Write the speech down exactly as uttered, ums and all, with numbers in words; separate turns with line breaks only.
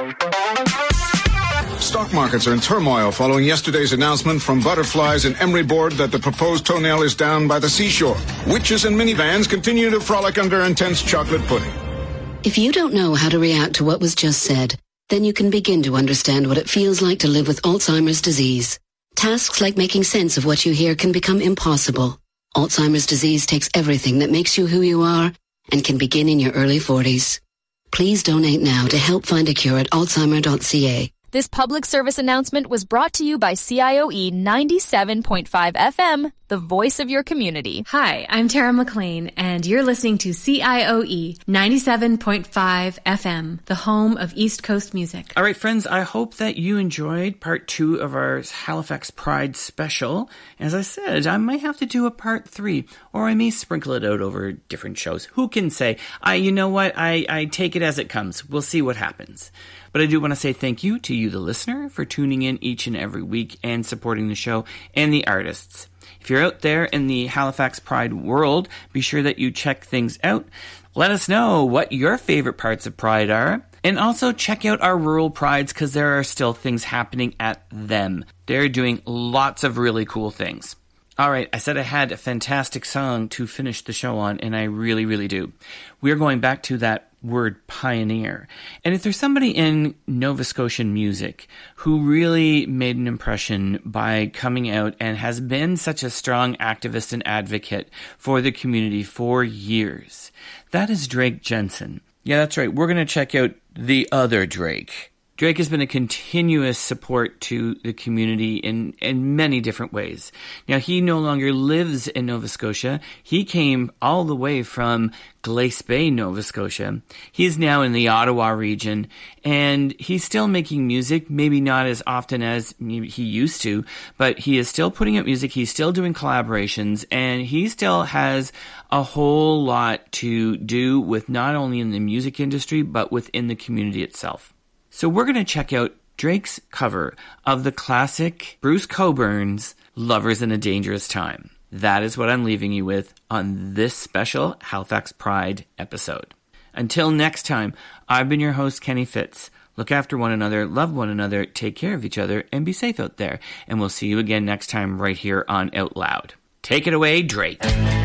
Stock markets are in turmoil following yesterday's announcement from butterflies and Emery Board that the proposed toenail is down by the seashore. Witches and minivans continue to frolic under intense chocolate pudding.
If you don't know how to react to what was just said, then you can begin to understand what it feels like to live with Alzheimer's disease. Tasks like making sense of what you hear can become impossible. Alzheimer's disease takes everything that makes you who you are and can begin in your early forties. Please donate now to help find a cure at alzheimer dot c a.
This public service announcement was brought to you by C I O E ninety-seven point five F M, the voice of your community.
Hi, I'm Tara McLean, and you're listening to C I O E ninety-seven point five F M, the home of East Coast music.
All right, friends, I hope that you enjoyed part two of our Halifax Pride special. As I said, I might have to do a part three, or I may sprinkle it out over different shows. Who can say? I, you know what? I, I take it as it comes. We'll see what happens. But I do want to say thank you to you, the listener, for tuning in each and every week and supporting the show and the artists. If you're out there in the Halifax Pride world, be sure that you check things out. Let us know what your favorite parts of Pride are. And also check out our rural prides, because there are still things happening at them. They're doing lots of really cool things. All right, I said I had a fantastic song to finish the show on, and I really, really do. We're going back to that word pioneer. And if there's somebody in Nova Scotian music who really made an impression by coming out and has been such a strong activist and advocate for the community for years, that is Drake Jensen. Yeah, that's right. We're going to check out the other Drake. Drake has been a continuous support to the community in, in many different ways. Now, he no longer lives in Nova Scotia. He came all the way from Glace Bay, Nova Scotia. He's now in the Ottawa region, and he's still making music, maybe not as often as he used to, but he is still putting out music. He's still doing collaborations, and he still has a whole lot to do with not only in the music industry, but within the community itself. So we're going to check out Drake's cover of the classic Bruce Coburn's Lovers in a Dangerous Time. That is what I'm leaving you with on this special Halifax Pride episode. Until next time, I've been your host, Kenny Fitz. Look after one another, love one another, take care of each other, and be safe out there. And we'll see you again next time right here on Out Loud. Take it away, Drake.